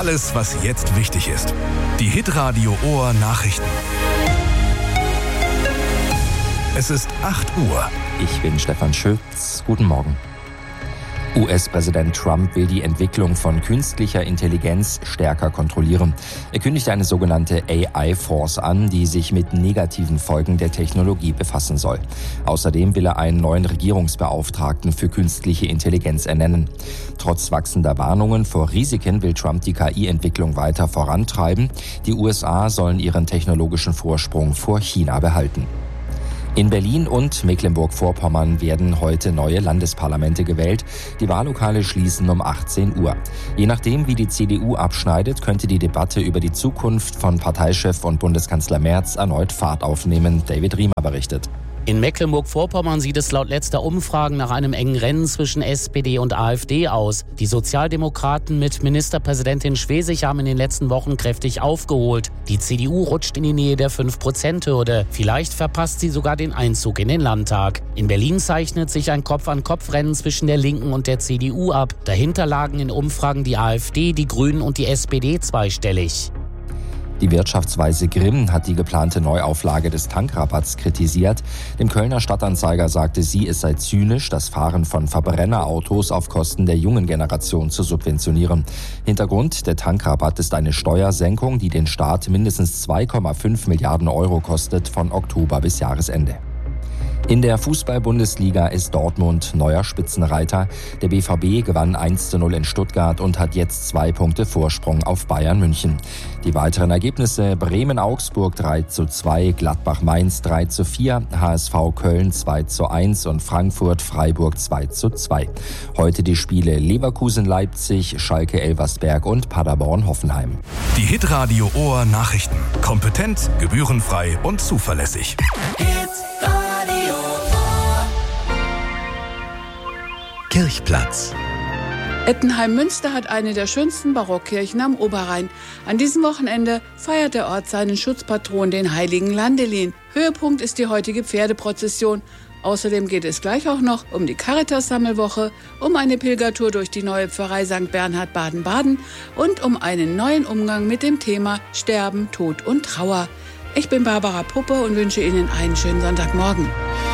Alles, was jetzt wichtig ist. Die Hitradio Ohr Nachrichten. Es ist 8 Uhr. Ich bin Stefan Schütz. Guten Morgen. US-Präsident Trump will die Entwicklung von künstlicher Intelligenz stärker kontrollieren. Er kündigte eine sogenannte AI-Force an, die sich mit negativen Folgen der Technologie befassen soll. Außerdem will er einen neuen Regierungsbeauftragten für künstliche Intelligenz ernennen. Trotz wachsender Warnungen vor Risiken will Trump die KI-Entwicklung weiter vorantreiben. Die USA sollen ihren technologischen Vorsprung vor China behalten. In Berlin und Mecklenburg-Vorpommern werden heute neue Landesparlamente gewählt. Die Wahllokale schließen um 18 Uhr. Je nachdem, wie die CDU abschneidet, könnte die Debatte über die Zukunft von Parteichef und Bundeskanzler Merz erneut Fahrt aufnehmen. David Riemer berichtet. In Mecklenburg-Vorpommern sieht es laut letzter Umfragen nach einem engen Rennen zwischen SPD und AfD aus. Die Sozialdemokraten mit Ministerpräsidentin Schwesig haben in den letzten Wochen kräftig aufgeholt. Die CDU rutscht in die Nähe der 5%-Hürde. Vielleicht verpasst sie sogar den Einzug in den Landtag. In Berlin zeichnet sich ein Kopf-an-Kopf-Rennen zwischen der Linken und der CDU ab. Dahinter lagen in Umfragen die AfD, die Grünen und die SPD zweistellig. Die Wirtschaftsweise Grimm hat die geplante Neuauflage des Tankrabatts kritisiert. Dem Kölner Stadtanzeiger sagte sie, es sei zynisch, das Fahren von Verbrennerautos auf Kosten der jungen Generation zu subventionieren. Hintergrund, der Tankrabatt ist eine Steuersenkung, die den Staat mindestens 2,5 Milliarden Euro kostet von Oktober bis Jahresende. In der Fußball-Bundesliga ist Dortmund neuer Spitzenreiter. Der BVB gewann 1:0 in Stuttgart und hat jetzt 2 Punkte Vorsprung auf Bayern München. Die weiteren Ergebnisse: Bremen-Augsburg 3:2, Gladbach-Mainz 3:4, HSV Köln 2:1 und Frankfurt-Freiburg 2:2. Heute die Spiele Leverkusen-Leipzig, Schalke-Elversberg und Paderborn-Hoffenheim. Die Hitradio Ohr Nachrichten. Kompetent, gebührenfrei und zuverlässig. Kirchplatz. Ettenheim-Münster hat eine der schönsten Barockkirchen am Oberrhein. An diesem Wochenende feiert der Ort seinen Schutzpatron, den heiligen Landelin. Höhepunkt ist die heutige Pferdeprozession. Außerdem geht es gleich auch noch um die Caritas-Sammelwoche, um eine Pilgertour durch die neue Pfarrei St. Bernhard Baden-Baden und um einen neuen Umgang mit dem Thema Sterben, Tod und Trauer. Ich bin Barbara Puppe und wünsche Ihnen einen schönen Sonntagmorgen.